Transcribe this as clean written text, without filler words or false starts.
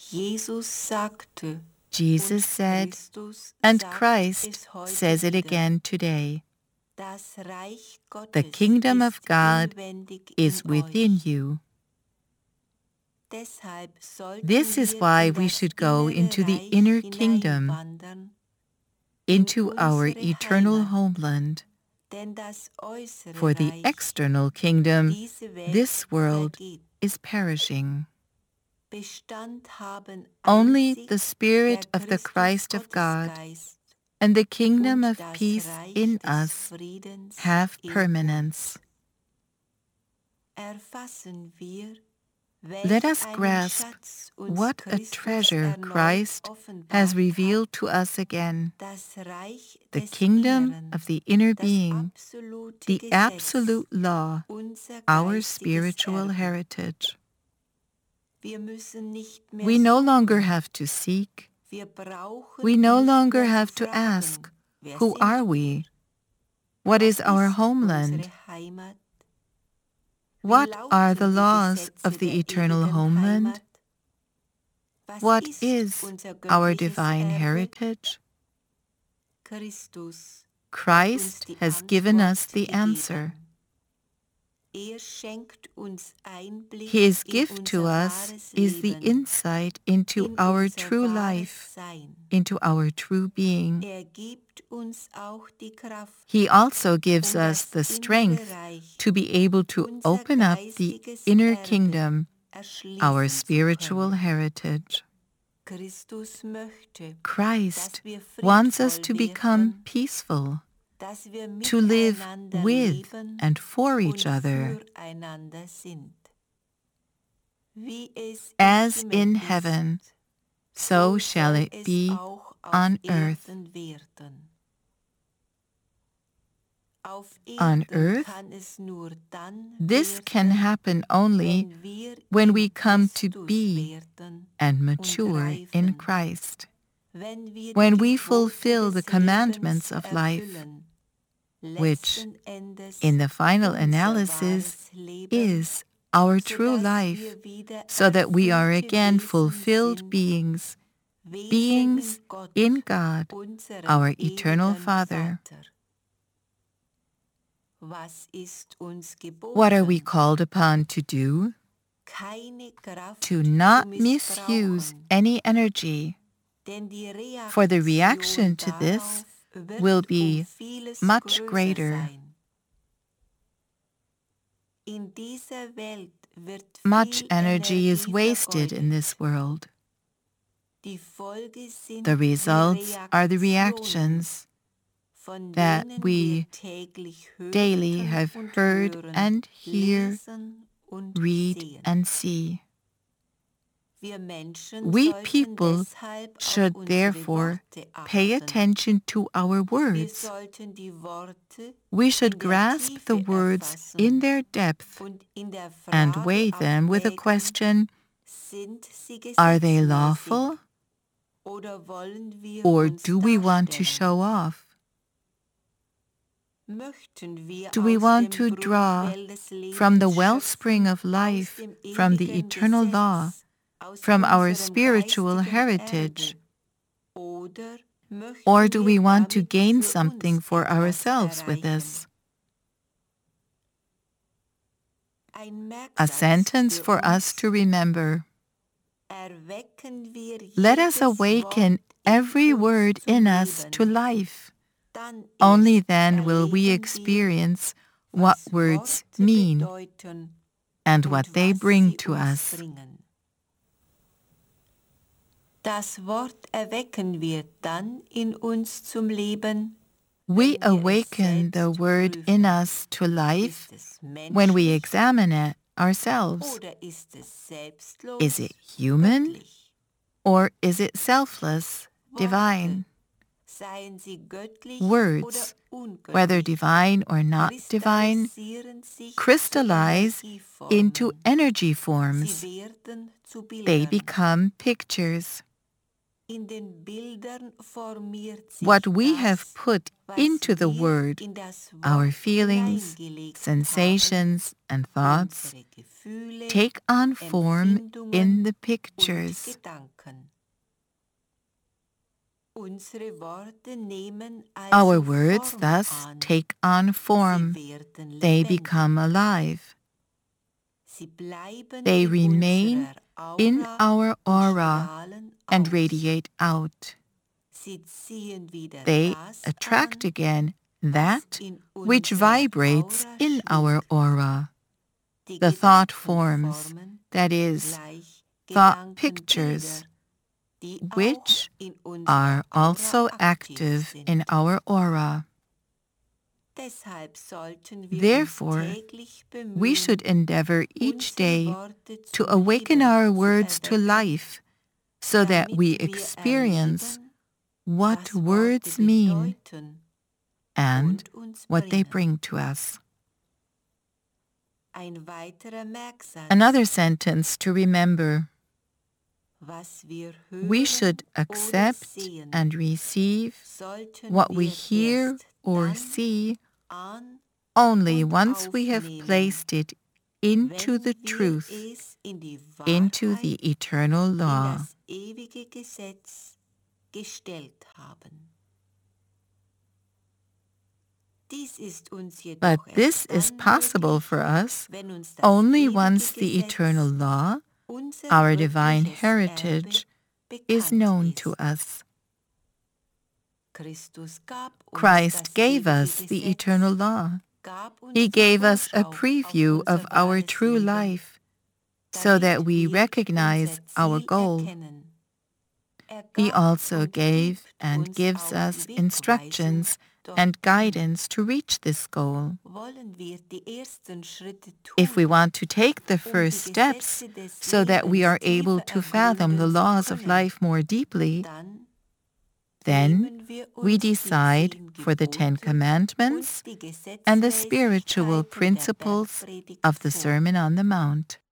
Jesus said, and Christ says it again today. The kingdom of God is within you. This is why we should go into the inner kingdom, into our eternal homeland. For the external kingdom, this world is perishing. Only the Spirit of the Christ of God and the kingdom of peace in us have permanence. Let us grasp what a treasure Christ has revealed to us again: the kingdom of the inner being, the absolute law, our spiritual heritage. We no longer have to seek. We no longer have to ask, who are we? What is our homeland? What are the laws of the eternal homeland? What is our divine heritage? Christ has given us the answer. His gift to us is the insight into our true life, into our true being. He also gives us the strength to be able to open up the inner kingdom, our spiritual heritage. Christ wants us to become peaceful, to live with and for each other. As in heaven, so shall it be on earth. On earth, this can happen only when we come to be and mature in Christ, when we fulfill the commandments of life, which, in the final analysis, is our true life, so that we are again fulfilled beings, beings in God, our eternal Father. What are we called upon to do? To not misuse any energy, for the reaction to this will be much greater. Much energy is wasted in this world. The results are the reactions that we daily have heard and hear, read and see. We people should therefore pay attention to our words. We should grasp the words in their depth and weigh them with a question: are they lawful? Or do we want to show off? Do we want to draw from the wellspring of life, from the eternal law, from our spiritual heritage? Or do we want to gain something for ourselves with this? A sentence for us to remember: let us awaken every word in us to life. Only then will we experience what words mean and what they bring to us. We awaken the word in us to life when we examine it ourselves. Is it human or is it selfless, divine? Words, whether divine or not divine, crystallize into energy forms. They become pictures. What we have put into the Word, our feelings, sensations, and thoughts, take on form in the pictures. Our words thus take on form. They become alive. They remain in our aura and radiate out. They attract again that which vibrates in our aura. The thought forms, that is, thought pictures, which are also active in our aura. Therefore, we should endeavor each day to awaken our words to life so that we experience what words mean and what they bring to us. Another sentence to remember: we should accept and receive what we hear or see only once we have placed it into the truth, into the eternal law. But this is possible for us only once the eternal law, our divine heritage, is known to us. Christ gave us the eternal law. He gave us a preview of our true life so that we recognize our goal. He also gave and gives us instructions and guidance to reach this goal. If we want to take the first steps so that we are able to fathom the laws of life more deeply, then we decide for the 10 Commandments and the spiritual principles of the Sermon on the Mount.